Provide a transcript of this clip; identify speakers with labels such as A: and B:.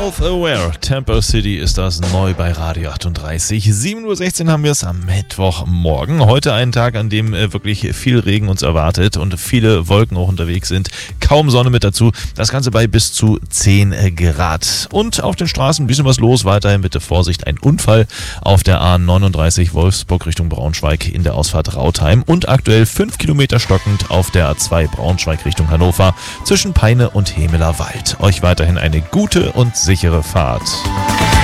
A: Self-Aware, Tempo City ist das neu bei Radio 38. 7.16 Uhr haben wir es am Mittwochmorgen. Heute ein Tag, an dem wirklich viel Regen uns erwartet und viele Wolken auch unterwegs sind. Kaum Sonne mit dazu. Das Ganze bei bis zu 10 Grad. Und auf den Straßen ein bisschen was los. Weiterhin bitte Vorsicht, ein Unfall auf der A39 Wolfsburg Richtung Braunschweig in der Ausfahrt Rautheim. Und aktuell 5 Kilometer stockend auf der A2 Braunschweig Richtung Hannover zwischen Peine und Hemeler Wald. Euch weiterhin eine gute und sichere Fahrt.